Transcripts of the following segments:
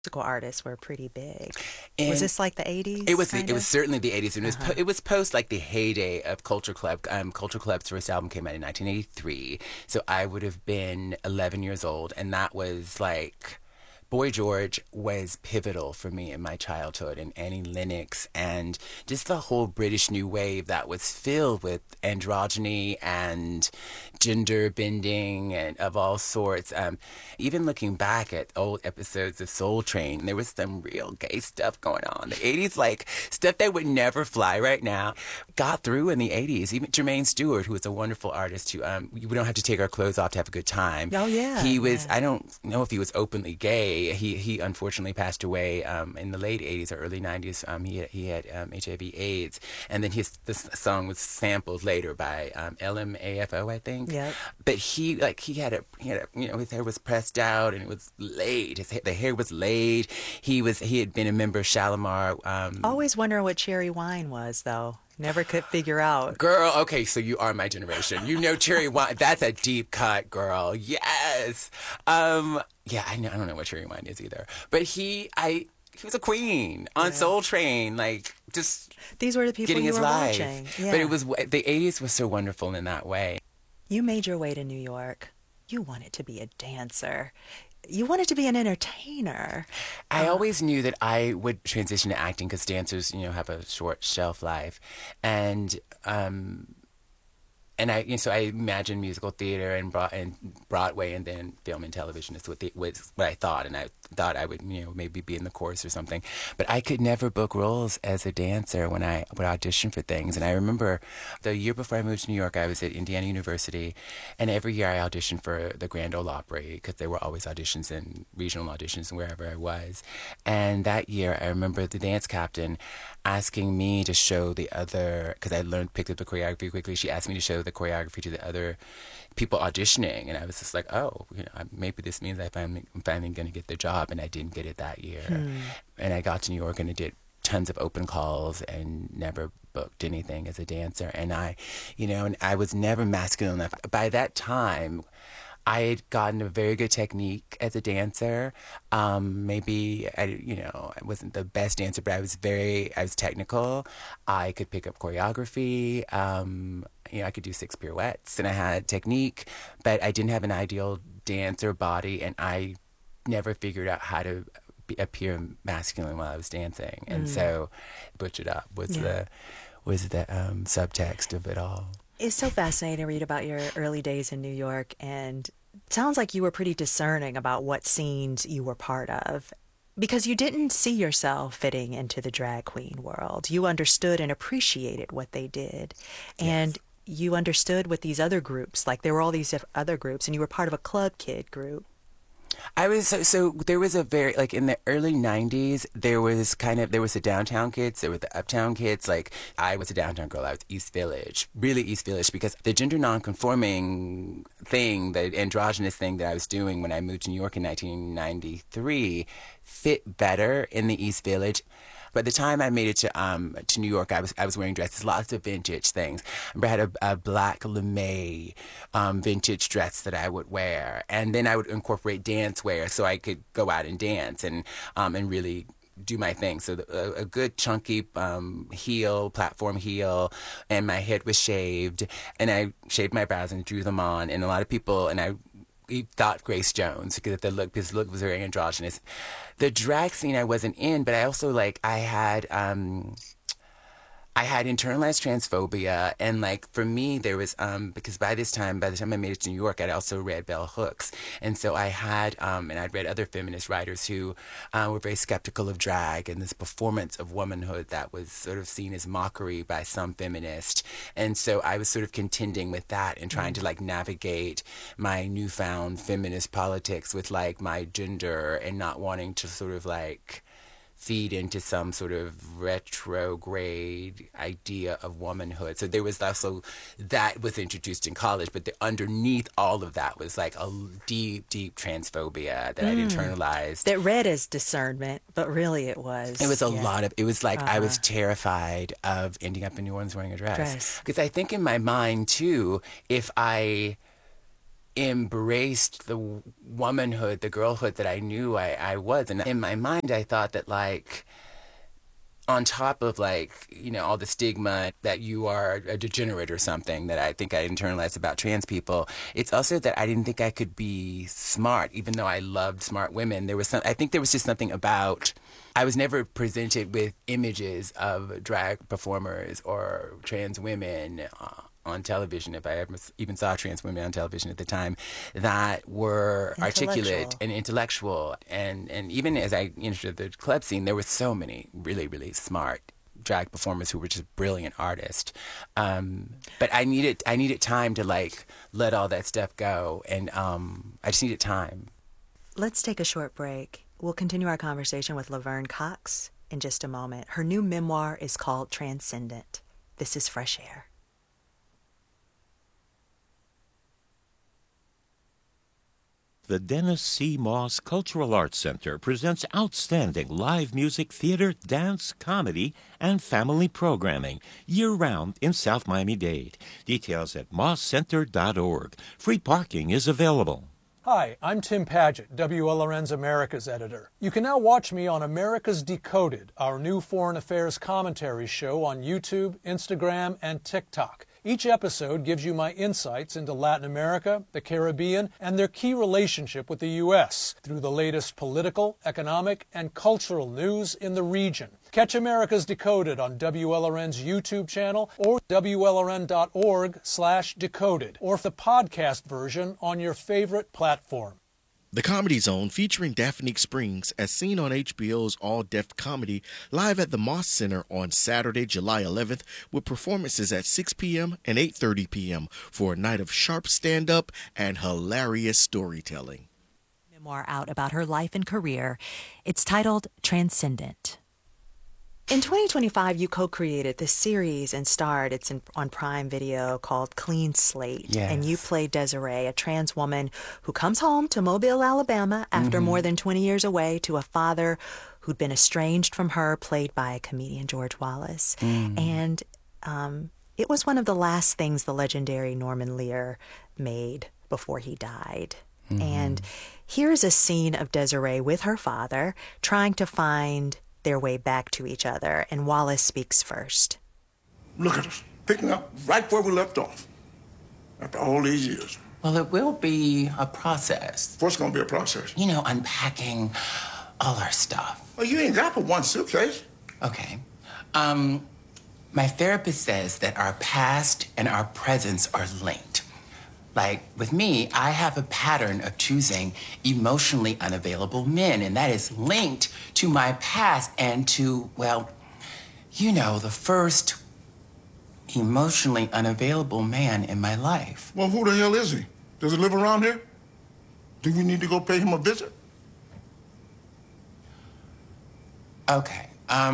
musical artists were pretty big. Was And this like the 80s, kind it was of? certainly the 80s, and Uh-huh. it was post like the heyday of Culture Club. Culture Club's first album came out in 1983, so I would have been 11 years old, and that was like Boy George was pivotal for me in my childhood, and Annie Lennox, and just the whole British New Wave that was filled with androgyny and gender bending and of all sorts. Even looking back at old episodes of Soul Train, there was some real gay stuff going on. The 80s, like stuff that would never fly right now, got through in the 80s. Even Jermaine Stewart, who was a wonderful artist, who we don't have to take our clothes off to have a good time. Oh, yeah, He was, yeah. I don't know if he was openly gay. He unfortunately passed away in the late 80s or early 90s. He had HIV/AIDS, and then this song was sampled later by LMAFO, I think. Yep. But he had a his hair was pressed out and it was laid. The hair was laid. He had been a member of Shalimar. Always wondering what cherry wine was, though. Never could figure out. Girl, okay, so you are my generation. You know Cherry Wine. That's a deep cut, girl. Yes. Yeah, I don't know what Cherry Wine is either. But he was a queen on Yeah. Soul Train, like just These were the people getting you his were life. watching. But Yeah. the 80s was so wonderful in that way. You made your way to New York. You wanted to be a dancer. You wanted to be an entertainer. I always knew that I would transition to acting because dancers, have a short shelf life. And so I imagined musical theater and Broadway and then film and television is was what I thought, and I thought I would maybe be in the chorus or something, but I could never book roles as a dancer when I would audition for things. And I remember the year before I moved to New York, I was at Indiana University, and every year I auditioned for the Grand Ole Opry because there were always auditions and regional auditions and wherever I was. And that year, I remember the dance captain asking me to show the other, because I picked up the choreography quickly. She asked me to show the choreography to the other people auditioning, and I was just like, oh, maybe this means I'm finally going to get the job, and I didn't get it that year. And I got to New York and I did tons of open calls and never booked anything as a dancer. And and I was never masculine enough. By that time, I had gotten a very good technique as a dancer. Maybe I wasn't the best dancer, but I was technical. I could pick up choreography. I could do 6 pirouettes, and I had technique, but I didn't have an ideal dancer body, and I never figured out how to appear masculine while I was dancing. And so, butch it up Yeah. was the subtext of it all. It's so fascinating to read about your early days in New York, and it sounds like you were pretty discerning about what scenes you were part of because you didn't see yourself fitting into the drag queen world. You understood and appreciated what they did. Yes. And you understood with these other groups, like there were all these other groups, and you were part of a club kid group. I was so there was a very like in the early 90s there was the downtown kids, there were the uptown kids. Like I was a downtown girl, I was East Village, really East Village, because the gender nonconforming thing, the androgynous thing that I was doing when I moved to New York in 1993 fit better in the East Village. By the time I made it to New York, I was wearing dresses, lots of vintage things. I remember I had a black lame vintage dress that I would wear, and then I would incorporate dance wear so I could go out and dance and really do my thing. So a good chunky platform heel, and my head was shaved, and I shaved my brows and drew them on. And a lot of people, and I he thought Grace Jones because his look was very androgynous. The drag scene I wasn't in, but I also I had internalized transphobia, and like for me, there was because by the time I made it to New York, I'd also read Bell Hooks, and so I had and I'd read other feminist writers who were very skeptical of drag and this performance of womanhood that was sort of seen as mockery by some feminists, and so I was sort of contending with that and trying to like navigate my newfound feminist politics with like my gender and not wanting to sort of like feed into some sort of retrograde idea of womanhood. So there was also that was introduced in college, but underneath all of that was like a deep, deep transphobia that I'd internalized. That read as discernment, but really It was a yeah, lot of, it was like I uh-huh, was terrified of ending up in New Orleans wearing a dress. dress. Because I think in my mind too, if I embraced the womanhood, the girlhood that I knew I was. And in my mind, I thought that, like, on top of, like, you know, all the stigma that you are a degenerate or something that I think I internalized about trans people, it's also that I didn't think I could be smart, even though I loved smart women. I think there was just something about, I was never presented with images of drag performers or trans women on television, if I ever even saw trans women on television at the time, that were articulate and intellectual. And even as I entered the club scene, there were so many really, really smart drag performers who were just brilliant artists. But I needed time to, like, let all that stuff go. And I just needed time. Let's take a short break. We'll continue our conversation with Laverne Cox in just a moment. Her new memoir is called Transcendent. This is Fresh Air. The Dennis C. Moss Cultural Arts Center presents outstanding live music, theater, dance, comedy, and family programming year-round in South Miami-Dade. Details at mosscenter.org. Free parking is available. Hi, I'm Tim Padgett, WLRN's America's editor. You can now watch me on America's Decoded, our new foreign affairs commentary show on YouTube, Instagram, and TikTok. Each episode gives you my insights into Latin America, the Caribbean, and their key relationship with the U.S. through the latest political, economic, and cultural news in the region. Catch America's Decoded on WLRN's YouTube channel or WLRN.org/decoded, or the podcast version on your favorite platform. The Comedy Zone, featuring Daphne Springs, as seen on HBO's All Def Comedy, live at the Moss Center on Saturday, July 11th, with performances at 6 p.m. and 8:30 p.m. for a night of sharp stand-up and hilarious storytelling. Memoir out about her life and career. It's titled Transcendent. In 2025, you co-created this series and starred, on Prime Video, called Clean Slate. Yes. And you play Desiree, a trans woman who comes home to Mobile, Alabama, after more than 20 years away, to a father who'd been estranged from her, played by comedian George Wallace. And it was one of the last things the legendary Norman Lear made before he died. And here's a scene of Desiree with her father trying to find their way back to each other, and Wallace speaks first. Look at us, picking up right where we left off after all these years. Well, it will be a process. What's gonna be a process? You know, unpacking all our stuff. Well, you ain't got but one suitcase. Okay. My therapist says that our past and our presents are linked. Like, with me, I have a pattern of choosing emotionally unavailable men, and that is linked to my past and to, well, you know, the first emotionally unavailable man in my life. Well, who the hell is he? Does he live around here? Do we need to go pay him a visit? Okay,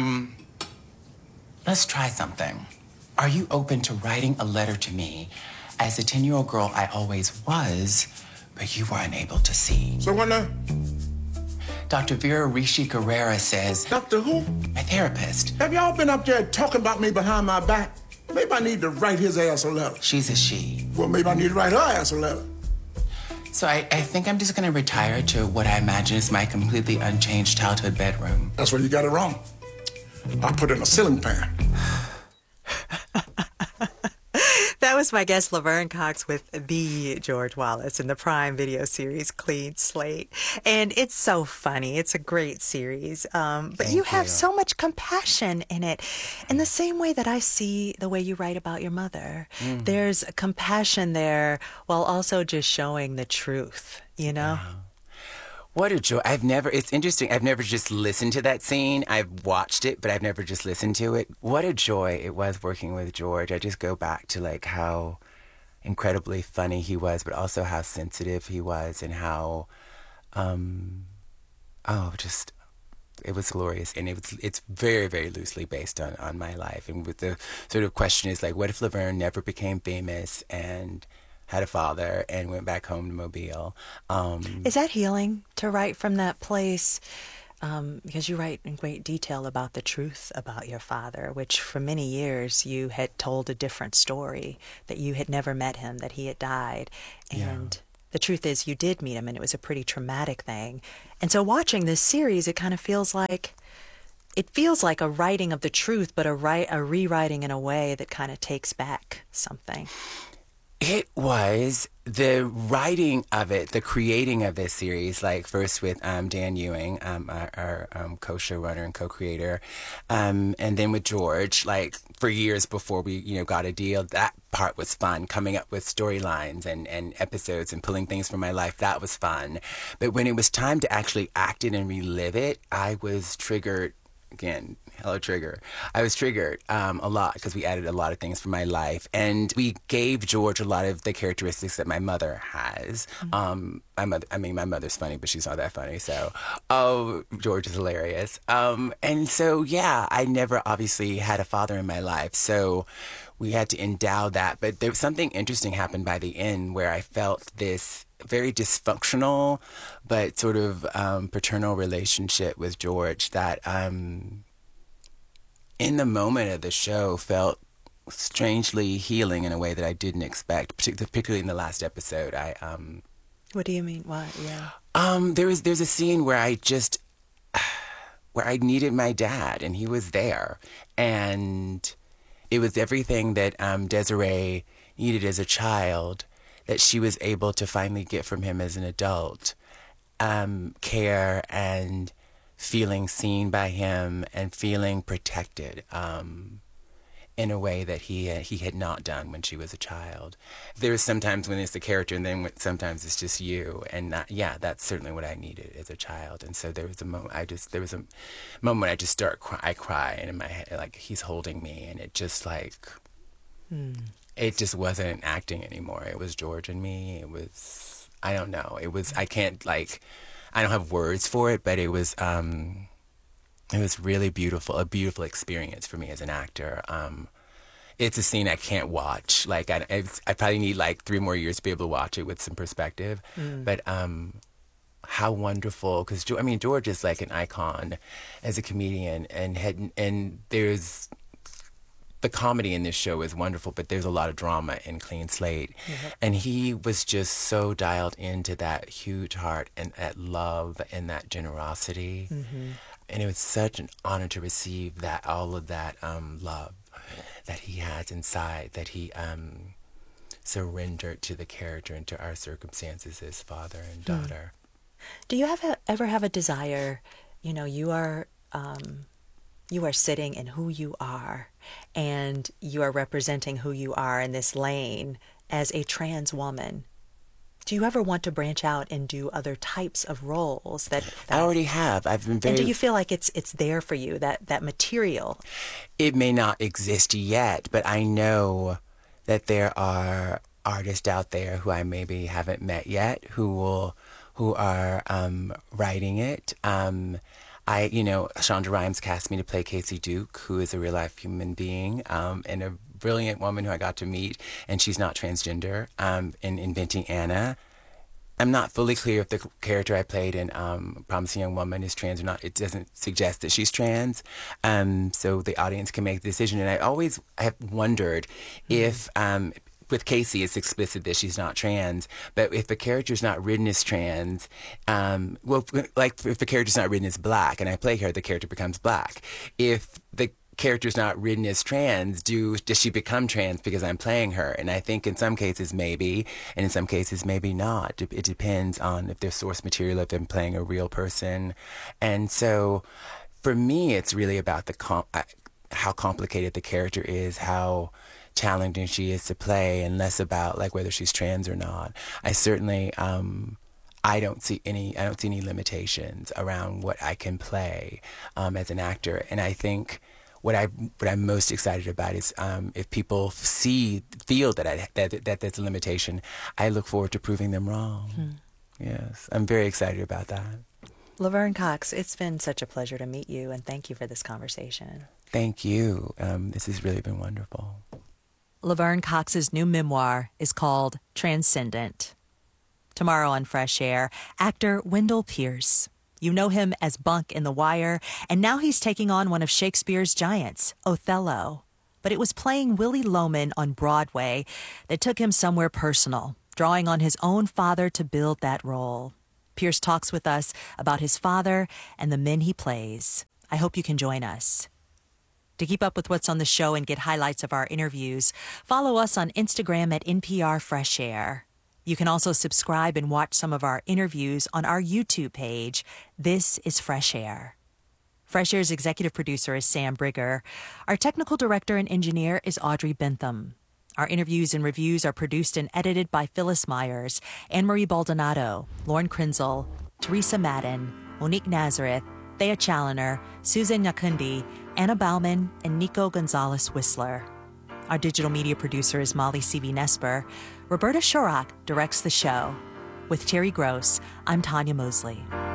let's try something. Are you open to writing a letter to me as the 10-year-old girl I always was, but you were unable to see? So what now? Dr. Vera Rishi Carrera says... Doctor who? My therapist. Have y'all been up there talking about me behind my back? Maybe I need to write his ass a letter. She's a she. Well, maybe I need to write her ass a letter. So I think I'm just gonna retire to what I imagine is my completely unchanged childhood bedroom. That's where you got it wrong. I put in a ceiling fan. That was my guest Laverne Cox with the George Wallace in the Prime Video series Clean Slate. And it's so funny. It's a great series. But you have so much compassion in it. In the same way that I see the way you write about your mother. There's compassion there while also just showing the truth, you know? What a joy. It's interesting. I've never just listened to that scene. I've watched it, but I've never just listened to it. What a joy it was working with George. I just go back to, like, how incredibly funny he was, but also how sensitive he was, and how, it was glorious. And it's very, very loosely based on my life. And with the sort of question is, like, what if Laverne never became famous and had a father and went back home to Mobile? Is that healing to write from that place? Because you write in great detail about the truth about your father, which for many years you had told a different story, that you had never met him, that he had died. And the truth is you did meet him and it was a pretty traumatic thing. And so watching this series, it kind of feels like a writing of the truth, but a rewriting in a way that kind of takes back something. It was the writing of it, the creating of this series, like first with Dan Ewing, our co-showrunner and co-creator, and then with George, like for years before we, got a deal. That part was fun, coming up with storylines and episodes and pulling things from my life. That was fun. But when it was time to actually act it and relive it, I was triggered. Again, hello trigger. I was triggered a lot because we added a lot of things from my life, and we gave George a lot of the characteristics that my mother has. My mother's funny, but she's not that funny. So, George is hilarious. And so, yeah, I never obviously had a father in my life, so we had to endow that. But there was something interesting happened by the end where I felt this very dysfunctional but sort of paternal relationship with George that in the moment of the show felt strangely healing in a way that I didn't expect, particularly in the last episode. What do you mean? What? Yeah. There's a scene where I needed my dad, and he was there, and it was everything that Desiree needed as a child that she was able to finally get from him as an adult. Care and feeling seen by him and feeling protected in a way that he had not done when she was a child. There's sometimes when it's the character, and then sometimes it's just you. And that's certainly what I needed as a child. And so there was a moment I just I cry, and in my head, like, he's holding me, and it just like it just wasn't acting anymore. It was George and me. It was, I don't know. It was, I don't have words for it, but it was really beautiful, a beautiful experience for me as an actor. It's a scene I can't watch. Like, I probably need like 3 more years to be able to watch it with some perspective. But how wonderful, because George is like an icon as a comedian, and there's the comedy in this show is wonderful, but there's a lot of drama in Clean Slate. Mm-hmm. And he was just so dialed into that huge heart and that love and that generosity. Mm-hmm. And it was such an honor to receive all of that love that he has inside, that he surrendered to the character and to our circumstances as father and daughter. Do you ever have a desire, you are sitting in who you are, and you are representing who you are in this lane as a trans woman. Do you ever want to branch out and do other types of roles that I already have? I've been very. And do you feel like it's there for you, that material? It may not exist yet, but I know that there are artists out there who I maybe haven't met yet who are writing it. Shonda Rhimes cast me to play Casey Duke, who is a real-life human being and a brilliant woman who I got to meet, and she's not transgender, in Inventing Anna. I'm not fully clear if the character I played in Promising Young Woman is trans or not. It doesn't suggest that she's trans, so the audience can make the decision. And I have wondered if... with Casey, it's explicit that she's not trans, but if the character's not written as trans, if the character's not written as black and I play her, the character becomes black. If the character's not written as trans, does she become trans because I'm playing her? And I think in some cases maybe, and in some cases maybe not. It depends on if there's source material, if I'm playing a real person. And so for me, it's really about how complicated the character is, how challenging she is to play, and less about like whether she's trans or not. I certainly I don't see any limitations around what I can play as an actor. And I think what I'm most excited about is if people feel that that's a limitation, I look forward to proving them wrong. Yes, I'm very excited about that. Laverne Cox, it's been such a pleasure to meet you, and thank you for this conversation. Thank you. This has really been wonderful. Laverne Cox's new memoir is called Transcendent. Tomorrow on Fresh Air, actor Wendell Pierce. You know him as Bunk in The Wire, and now he's taking on one of Shakespeare's giants, Othello. But it was playing Willie Loman on Broadway that took him somewhere personal. drawing on his own father to build that role. Pierce talks with us about his father and the men he plays. I hope you can join us. To keep up with what's on the show and get highlights of our interviews, follow us on Instagram at NPR Fresh Air. You can also subscribe and watch some of our interviews on our YouTube page. This is Fresh Air. Fresh Air's executive producer is Sam Brigger. Our technical director and engineer is Audrey Bentham. Our interviews and reviews are produced and edited by Phyllis Myers, Anne-Marie Baldonado, Lauren Krenzel, Teresa Madden, Monique Nazareth, Thea Challoner, Susan Nyakundi, Anna Bauman, and Nico Gonzalez-Whistler. Our digital media producer is Molly C.V. Nesper. Roberta Shorrock directs the show. With Terry Gross, I'm Tanya Mosley.